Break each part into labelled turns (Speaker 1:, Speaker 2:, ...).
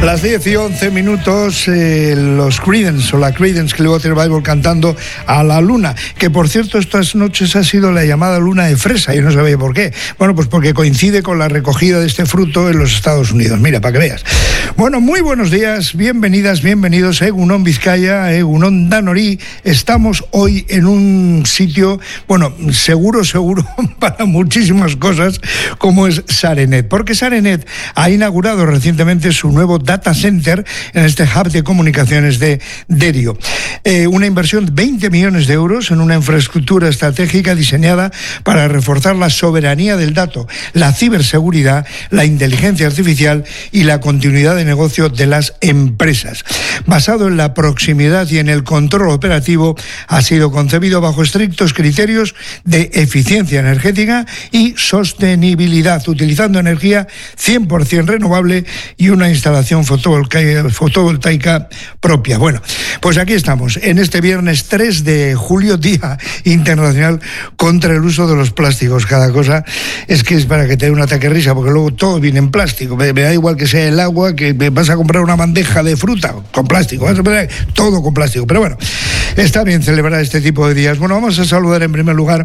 Speaker 1: Las 10 y 11 minutos, los Creedence o la Creedence Clearwater Revival cantando A la Luna, que por cierto estas noches ha sido la llamada luna de fresa, yo no sabía por qué. Bueno, pues porque coincide con la recogida de este fruto en los Estados Unidos, mira, para que veas. Bueno, muy buenos días, bienvenidas, bienvenidos, Egunon Vizcaya, Egunon Danorí. Estamos hoy en un sitio, bueno, seguro para muchísimas cosas, como es Sarenet, porque Sarenet ha inaugurado recientemente su nuevo data center en este hub de comunicaciones de Derio. Una inversión de 20 millones de euros en una infraestructura estratégica diseñada para reforzar la soberanía del dato, la ciberseguridad, la inteligencia artificial y la continuidad de negocio de las empresas. Basado en la proximidad y en el control operativo, ha sido concebido bajo estrictos criterios de eficiencia energética y sostenibilidad, utilizando energía 100% renovable y una instalación fotovoltaica propia. Bueno, pues aquí estamos, en este viernes 3 de julio, Día Internacional contra el Uso de los Plásticos. Cada cosa es que es para que te dé un ataque de risa, porque luego todo viene en plástico. Me da igual que sea el agua, que vas a comprar una bandeja de fruta con plástico, vas a comprar todo con plástico. Pero bueno, está bien celebrar este tipo de días. Bueno, vamos a saludar en primer lugar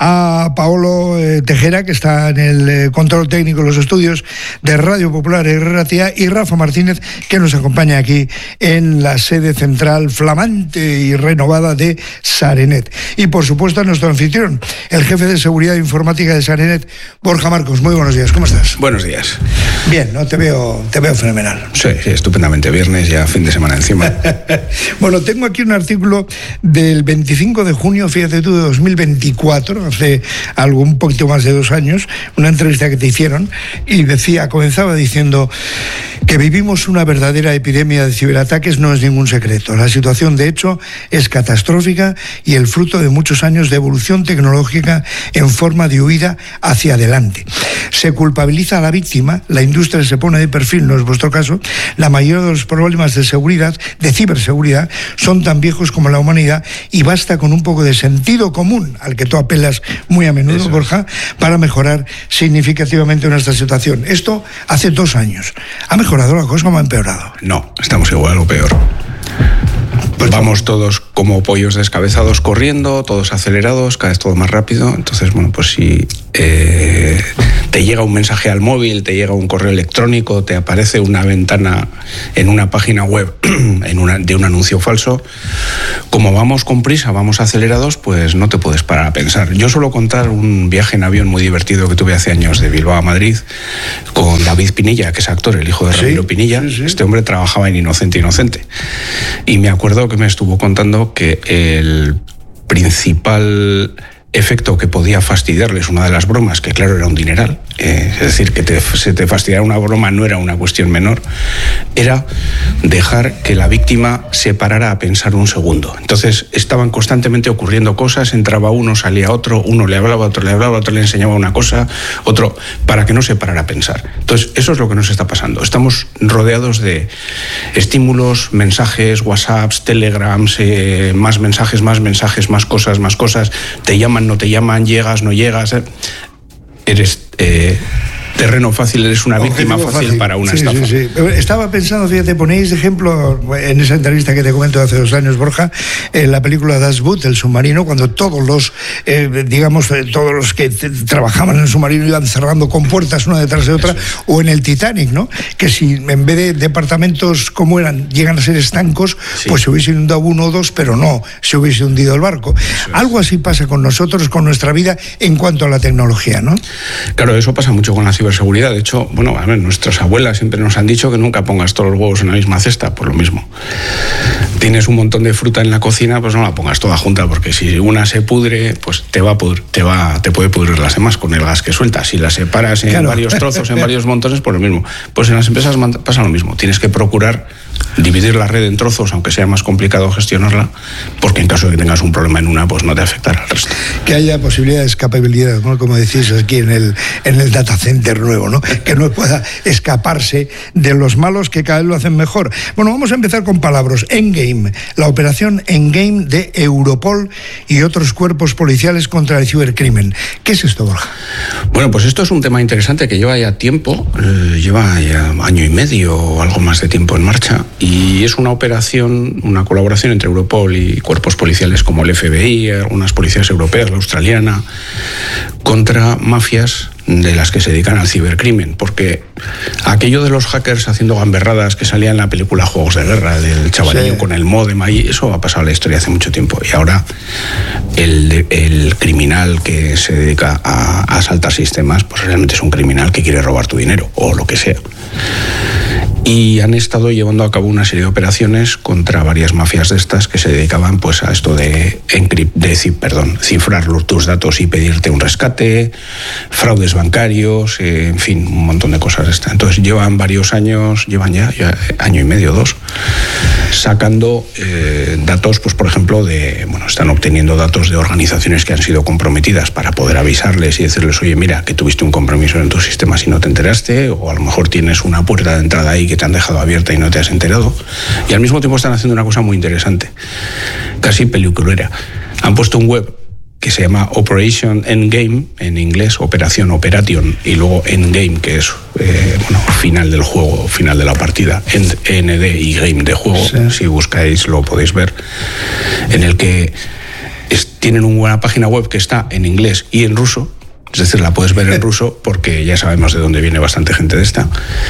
Speaker 1: a Paolo Tejera, que está en el control técnico de los estudios de Radio Popular Ratia, y Rafa Martínez, que nos acompaña aquí en la sede central flamante y renovada de Sarenet. Y por supuesto a nuestro anfitrión, el jefe de seguridad informática de Sarenet, Borja Marcos. Muy buenos días, ¿cómo estás?
Speaker 2: Buenos días.
Speaker 1: Bien, ¿no? Te veo fenomenal.
Speaker 2: Sí, estupendamente. Viernes, ya fin de semana encima.
Speaker 1: Bueno, tengo aquí un artículo del 25 de junio, fíjate tú, de 2024, hace algo, un poquito más de 2 años, una entrevista que te hicieron, y comenzaba diciendo que vivimos una verdadera epidemia de ciberataques. No es ningún secreto. La situación, de hecho, es catastrófica y el fruto de muchos años de evolución tecnológica en forma de huida hacia adelante. Se culpabiliza a la víctima, la industria se pone de perfil, no es vuestro caso. La mayoría de los problemas de seguridad, de ciberseguridad, son tan viejos como la humanidad, y basta con un poco de sentido común, al que tú apelas muy a menudo, eso, Borja, para mejorar significativamente nuestra situación. Esto hace 2 años. ¿Ha mejorado la cosa o ha empeorado?
Speaker 2: No, estamos igual o peor. Pues vamos todos como pollos descabezados corriendo, todos acelerados, cada vez todo más rápido. Entonces, bueno, pues si te llega un mensaje al móvil, te llega un correo electrónico, te aparece una ventana en una página web de un anuncio falso, como vamos con prisa, vamos acelerados, pues no te puedes parar a pensar. Yo suelo contar un viaje en avión muy divertido que tuve hace años de Bilbao a Madrid con David Pinilla, que es actor, el hijo de Ramiro Pinilla. Sí. Este hombre trabajaba en Inocente. Y me acuerdo que me estuvo contando que el principal efecto que podía fastidiarles una de las bromas, que claro era un dineral, es decir, que se te fastidiara una broma no era una cuestión menor, era dejar que la víctima se parara a pensar un segundo. Entonces estaban constantemente ocurriendo cosas, entraba uno, salía otro, uno le hablaba, otro le enseñaba una cosa, otro, para que no se parara a pensar. Entonces eso es lo que nos está pasando. Estamos rodeados de estímulos, mensajes, WhatsApps, Telegrams, más mensajes, más cosas, te llaman, no te llaman, llegas, no llegas, eres terreno fácil, eres una víctima fácil para una estafa.
Speaker 1: Sí. Estaba pensando, fíjate, ponéis de ejemplo en esa entrevista que te comento de hace 2 años, Borja, en la película Das Boot, el submarino, cuando todos los que trabajaban en el submarino iban cerrando con puertas una detrás de otra. Eso es. O en el Titanic, ¿no? Que si en vez de departamentos como eran, llegan a ser estancos, sí, pues se hubiese inundado 1 o 2, pero no se hubiese hundido el barco. Algo así pasa con nosotros, con nuestra vida en cuanto a la tecnología, ¿no?
Speaker 2: Claro, eso pasa mucho con la ciberseguridad. De hecho, bueno, a ver, nuestras abuelas siempre nos han dicho que nunca pongas todos los huevos en la misma cesta, por lo mismo. Tienes un montón de fruta en la cocina, pues no la pongas toda junta, porque si una se pudre, pues te puede pudrir las demás con el gas que suelta. Si las separas en varios trozos, en varios montones, pues lo mismo. Pues en las empresas pasa lo mismo. Tienes que procurar dividir la red en trozos, aunque sea más complicado gestionarla, porque en caso de que tengas un problema en una, pues no te afectará al resto.
Speaker 1: Que haya posibilidad de escapabilidad, ¿no? Como decís aquí en el data center nuevo, ¿no? Que no pueda escaparse de los malos que cada vez lo hacen mejor. Bueno, vamos a empezar con palabras. Endgame, la operación Endgame de Europol y otros cuerpos policiales contra el cibercrimen. ¿Qué es esto, Borja?
Speaker 2: Bueno, pues esto es un tema interesante que lleva ya tiempo, lleva ya año y medio o algo más de tiempo en marcha, y es una operación, una colaboración entre Europol y cuerpos policiales como el FBI, algunas policías europeas, la australiana, contra mafias de las que se dedican al cibercrimen, porque aquello de los hackers haciendo gamberradas que salía en la película Juegos de Guerra, del chavalillo sí, con el módem ahí, eso ha pasado a la historia hace mucho tiempo, y ahora el criminal que se dedica a asaltar sistemas, pues realmente es un criminal que quiere robar tu dinero, o lo que sea. Y han estado llevando a cabo una serie de operaciones contra varias mafias de estas que se dedicaban pues a esto de cifrar tus datos y pedirte un rescate, fraudes bancarios, en fin, un montón de cosas de estas. Entonces llevan varios años, llevan ya año y medio, 2, sacando datos, pues por ejemplo, están obteniendo datos de organizaciones que han sido comprometidas para poder avisarles y decirles, oye, mira, que tuviste un compromiso en tu sistema si no te enteraste, o a lo mejor tienes una puerta de entrada ahí que te han dejado abierta y no te has enterado. Y al mismo tiempo están haciendo una cosa muy interesante, casi peliculera. Han puesto un web que se llama Operation Endgame, en inglés, Operation, y luego Endgame, que es final del juego, final de la partida, ND y game de juego, sí. Si buscáis lo podéis ver, en el que tienen una página web que está en inglés y en ruso. Es decir, la puedes ver en ruso porque ya sabemos de dónde viene bastante gente de esta.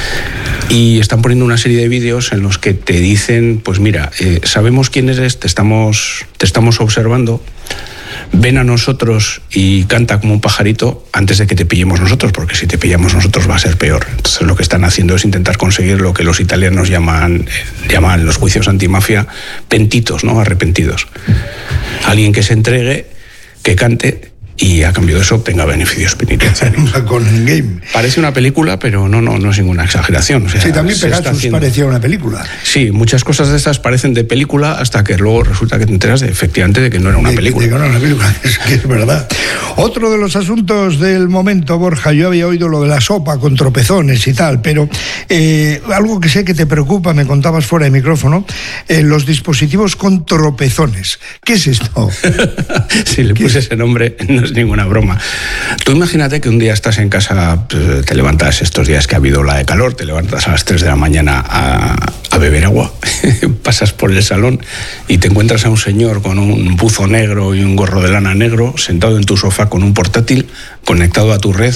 Speaker 2: Y están poniendo una serie de vídeos en los que te dicen, pues mira, sabemos quién eres, te estamos observando, ven a nosotros y canta como un pajarito antes de que te pillemos nosotros, porque si te pillamos nosotros va a ser peor. Entonces lo que están haciendo es intentar conseguir lo que los italianos llaman en los juicios antimafia pentitos, ¿no? Arrepentidos. Alguien que se entregue, que cante, y a cambio de eso obtenga beneficios penitenciarios.
Speaker 1: Con Endgame.
Speaker 2: Parece una película, pero no es ninguna exageración. O sea,
Speaker 1: sí, también Pegasus parecía una película.
Speaker 2: Sí, muchas cosas de estas parecen de película hasta que luego resulta que te enteras efectivamente de que no era una película.
Speaker 1: De que no era una película, que es verdad. Otro de los asuntos del momento, Borja, yo había oído lo de la sopa con tropezones y tal, pero algo que sé que te preocupa, me contabas fuera de micrófono, los dispositivos con tropezones. ¿Qué es esto?
Speaker 2: Si le puse ese nombre, no es ninguna broma. Tú imagínate que un día estás en casa, te levantas estos días que ha habido ola de calor, te levantas a las 3 de la mañana a beber agua, pasas por el salón y te encuentras a un señor con un buzo negro y un gorro de lana negro, sentado en tu sofá con un portátil, conectado a tu red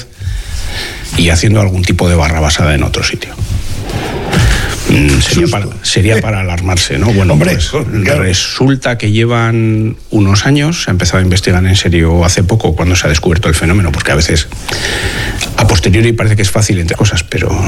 Speaker 2: y haciendo algún tipo de barrabasada en otro sitio. Sería para alarmarse, ¿no? Bueno, hombre, pues claro. Resulta que llevan unos años, se ha empezado a investigar en serio hace poco cuando se ha descubierto el fenómeno, porque a veces a posteriori parece que es fácil entre cosas, pero